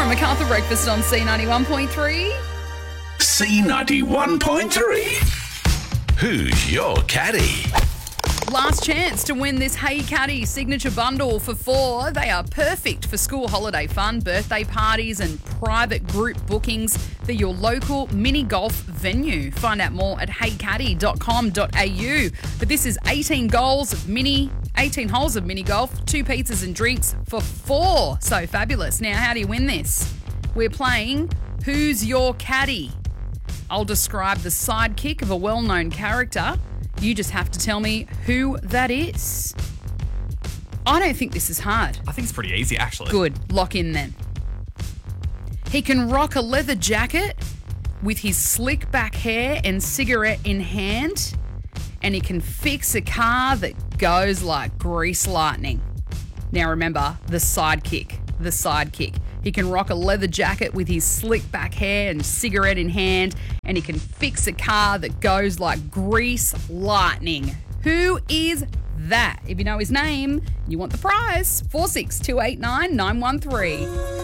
Sarah MacArthur Breakfast on C91.3. C91.3. Who's your caddy? Last chance to win this Hey Caddy signature bundle for 4. They are perfect for school holiday fun, birthday parties and private group bookings for your local mini golf venue. Find out more at heycaddy.com.au. But this is 18 holes of mini golf, 2 pizzas and drinks for 4. So fabulous. Now, how do you win this? We're playing Who's Your Caddy? I'll describe the sidekick of a well-known character. You just have to tell me who that is. I don't think this is hard. I think it's pretty easy, actually. Good. Lock in then. He can rock a leather jacket with his slick back hair and cigarette in hand, and he can fix a car that goes like grease lightning. Now remember, the sidekick. He can rock a leather jacket with his slick back hair and cigarette in hand, and he can fix a car that goes like grease lightning. Who is that? If you know his name, you want the prize. 46289 913.